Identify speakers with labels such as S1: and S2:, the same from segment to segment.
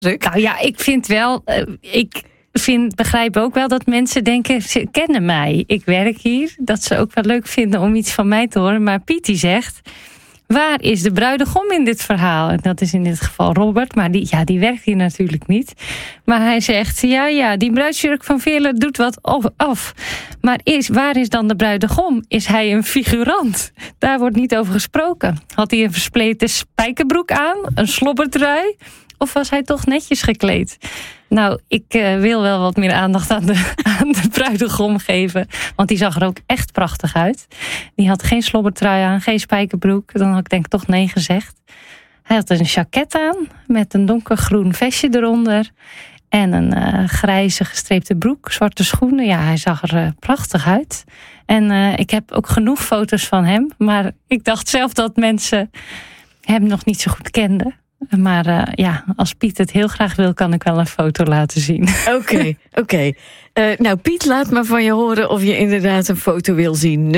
S1: Nou ja, ik vind wel... begrijp ook wel dat mensen denken, ze kennen mij. Ik werk hier. Dat ze ook wel leuk vinden om iets van mij te horen. Maar Piet die zegt, waar is de bruidegom in dit verhaal? En dat is in dit geval Robert, maar die werkt hier natuurlijk niet. Maar hij zegt, ja, die bruidsjurk van Veerle doet wat af. Maar waar is dan de bruidegom? Is hij een figurant? Daar wordt niet over gesproken. Had hij een verspleten spijkerbroek aan? Een slobbertrui? Of was hij toch netjes gekleed? Nou, ik wil wel wat meer aandacht aan de bruidegom geven. Want die zag er ook echt prachtig uit. Die had geen slobbertrui aan, geen spijkerbroek. Dan had ik denk ik toch nee gezegd. Hij had een jacket aan met een donkergroen vestje eronder. En een grijze gestreepte broek, zwarte schoenen. Ja, hij zag er prachtig uit. En ik heb ook genoeg foto's van hem. Maar ik dacht zelf dat mensen hem nog niet zo goed kenden. Maar als Piet het heel graag wil, kan ik wel een foto laten zien.
S2: Oké. Nou, Piet, laat maar van je horen of je inderdaad een foto wil zien.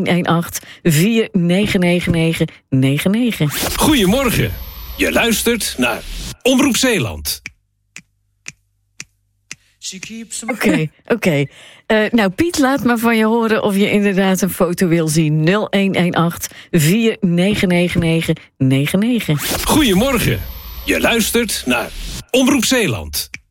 S2: 0118-499999.
S3: Goedemorgen. Je luistert naar Omroep Zeeland.
S2: Oké. Nou, Piet, laat maar van je horen of je inderdaad een foto wil zien. 0118-499999.
S3: Goedemorgen. Je luistert naar Omroep Zeeland.